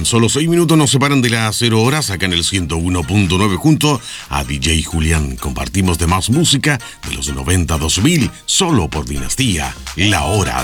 Tan solo 6 minutos nos separan de las 0 horas acá en el 101.9 junto a DJ Julián. Compartimos de más música de los 90 2000 solo por Dinastía, la hora